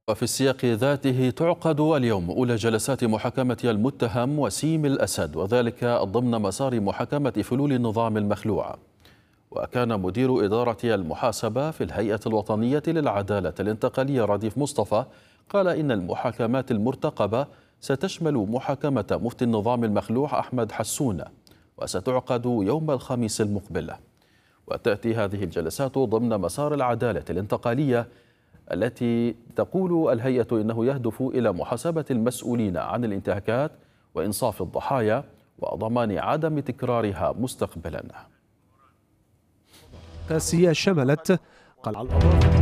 وفي السياق ذاته تعقد اليوم أولى جلسات محاكمة المتهم وسيم الأسد، وذلك ضمن مسار محاكمة فلول النظام المخلوع. وكان مدير إدارة المحاسبة في الهيئة الوطنية للعدالة الانتقالية رديف مصطفى قال إن المحاكمات المرتقبة ستشمل محاكمة مفتي النظام المخلوع أحمد حسون، وستعقد يوم الخميس المقبل. وتأتي هذه الجلسات ضمن مسار العدالة الانتقالية التي تقول الهيئة إنه يهدف إلى محاسبة المسؤولين عن الانتهاكات وإنصاف الضحايا وضمان عدم تكرارها مستقبلا. قاسية شملت قلع الأظافر